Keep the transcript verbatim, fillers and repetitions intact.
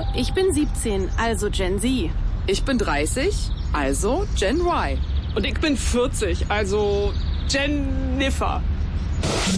Ich bin siebzehn, also Gen Z. Ich bin dreißig, also Gen Y. Und ich bin vierzig, also Jennifer.